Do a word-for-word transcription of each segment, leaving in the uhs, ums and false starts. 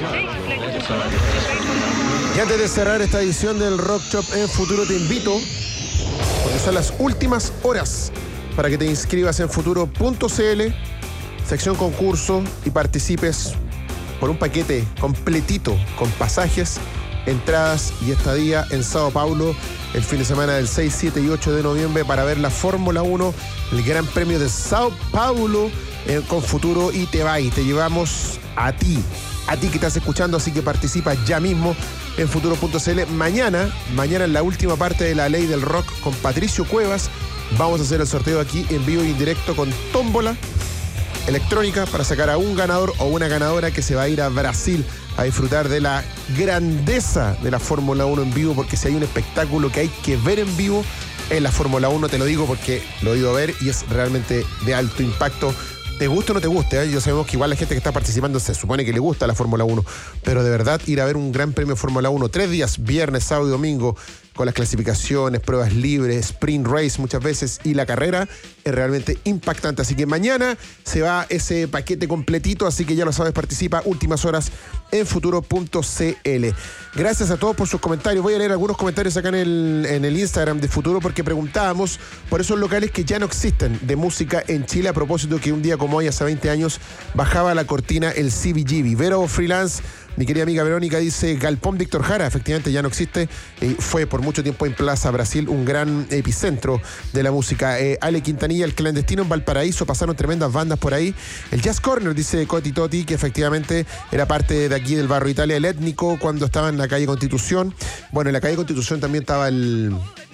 Y antes de cerrar esta edición del Rock Shop en Futuro, te invito, porque son las últimas horas para que te inscribas en futuro punto c l, sección concurso, y participes por un paquete completito con pasajes, entradas y estadía en Sao Paulo el fin de semana del seis, siete y ocho de noviembre para ver la Fórmula uno, el Gran Premio de Sao Paulo eh, con Futuro, y te va y te llevamos a ti, a ti que estás escuchando, así que participa ya mismo en futuro punto c l. Mañana, mañana en la última parte de La Ley del Rock con Patricio Cuevas, vamos a hacer el sorteo aquí en vivo y en directo con tómbola electrónica para sacar a un ganador o una ganadora que se va a ir a Brasil a disfrutar de la grandeza de la Fórmula uno en vivo, porque si hay un espectáculo que hay que ver en vivo es la Fórmula uno, te lo digo porque lo he ido a ver y es realmente de alto impacto. Te guste o no te guste, ¿eh? Yo sabemos que igual la gente que está participando se supone que le gusta la Fórmula uno, pero de verdad ir a ver un Gran Premio de Fórmula uno, tres días, viernes, sábado y domingo, con las clasificaciones, pruebas libres, sprint race muchas veces y la carrera, es realmente impactante. Así que mañana se va ese paquete completito, así que ya lo sabes, participa últimas horas en futuro punto c l. Gracias a todos por sus comentarios. Voy a leer algunos comentarios acá en el, en el Instagram de Futuro, porque preguntábamos por esos locales que ya no existen de música en Chile, a propósito que un día como hoy, hace veinte años, bajaba la cortina el C B G B. Vero Freelance, mi querida amiga Verónica, dice Galpón Víctor Jara, efectivamente ya no existe, eh, fue por mucho tiempo en Plaza Brasil un gran epicentro de la música. eh, Ale Quintanilla, el Clandestino en Valparaíso, pasaron tremendas bandas por ahí. El Jazz Corner, dice Coti Toti, que efectivamente era parte de aquí del barrio Italia, el étnico, cuando estaba en la calle Constitución. Bueno, en la calle Constitución también estaba el...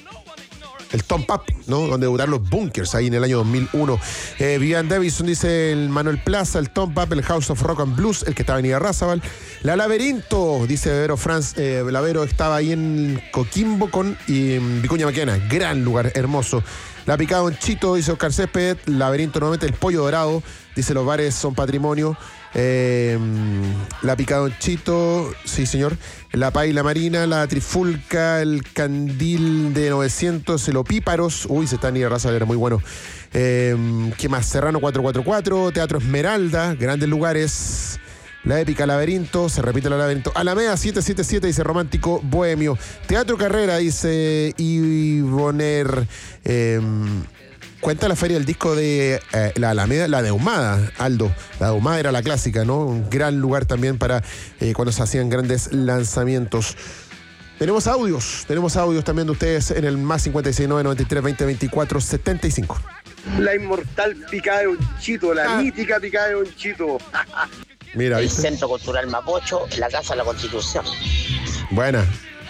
el Tom Pap, ¿no? Donde debutaron los Bunkers ahí en el año dos mil uno. Eh, Vivian Davison, dice el Manuel Plaza, el Tom Pap, el House of Rock and Blues, el que estaba en Irarrázaval. La Laberinto, dice Vero Franz, eh, la Vero estaba ahí en Coquimbo con y, um, Vicuña Maquena, gran lugar, hermoso. La Picada en Chito, dice Oscar Césped. Laberinto nuevamente, el Pollo Dorado, dice los bares son patrimonio. Eh, la Picado en Chito, sí señor. La Paila Marina, la Trifulca, el Candil de novecientos, el Opíparos, uy, se está en Irarrázaval, era muy bueno. Eh, ¿Qué más? Serrano cuatro cuatro cuatro, Teatro Esmeralda, grandes lugares. La Épica Laberinto, se repite la Laberinto. Alameda siete siete siete, dice Romántico Bohemio. Teatro Carrera, dice Ivoner. Eh, Cuenta la feria del disco de eh, la Alameda, la de Ahumada, Aldo. La de Ahumada era la clásica, ¿no? Un gran lugar también para eh, cuando se hacían grandes lanzamientos. Tenemos audios, tenemos audios también de ustedes en el más cincuenta y seis nueve noventa y tres veinte veinticuatro setenta y cinco. La inmortal Picada de Honchito, la ah. mítica Picada de Honchito. Mira, el ¿viste? Centro Cultural Mapocho, la Casa de la Constitución. Buena.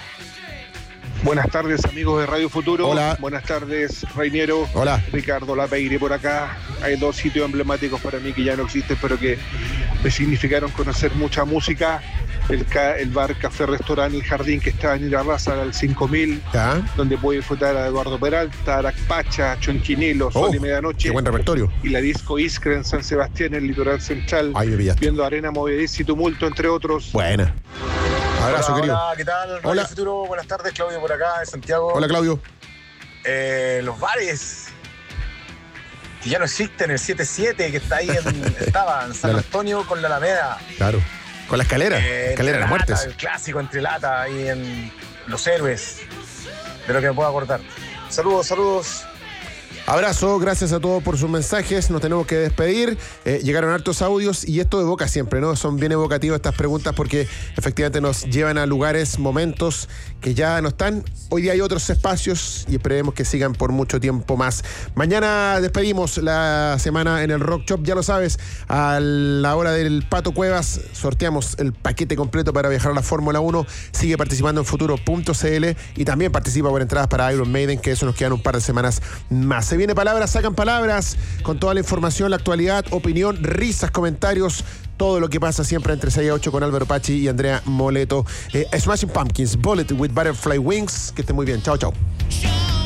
Buenas tardes, amigos de Radio Futuro. Hola. Buenas tardes, Reiniero. Hola. Ricardo Lapeire por acá. Hay dos sitios emblemáticos para mí que ya no existen, pero que me significaron conocer mucha música. El, ca- el bar Café Restaurante El Jardín, que está en Irarrázaval al cinco mil, ¿Ya? donde puede disfrutar a Eduardo Peralta, Aracpacha, Chonquinelo, Oh, Sol y Medianoche. Qué buen repertorio. Y la disco Iskra en San Sebastián, en el litoral central. Ay, me pillaste. Viendo arena movediza y tumulto, entre otros. Buena. Abrazo, hola, querido. hola, ¿qué tal? Radio Hola. Futuro, buenas tardes, Claudio por acá, de Santiago. Hola, Claudio. Eh, los bares que ya no existen, el siete siete que está ahí en, estaba en San Antonio con la Alameda. Claro. Con la escalera, Eh, escalera de las Entrelata, muertes. el clásico Entrelata ahí en Los Héroes, de lo que me puedo acordar. Saludos, saludos. Abrazo, gracias a todos por sus mensajes. Nos tenemos que despedir. Eh, llegaron hartos audios y esto evoca siempre, ¿no? Son bien evocativas estas preguntas porque efectivamente nos llevan a lugares, momentos que ya no están. Hoy día hay otros espacios y esperemos que sigan por mucho tiempo más. Mañana despedimos la semana en el Rock Shop. Ya lo sabes, a la hora del Pato Cuevas sorteamos el paquete completo para viajar a la Fórmula uno. Sigue participando en futuro punto c l y también participa por entradas para Iron Maiden, que eso nos quedan un par de semanas más. Se viene Palabras, Sacan Palabras, con toda la información, la actualidad, opinión, risas, comentarios, todo lo que pasa siempre entre seis a ocho con Álvaro Pachi y Andrea Moleto. Eh, Smashing Pumpkins, Bullet with Butterfly Wings. Que esté muy bien. Chao, chao.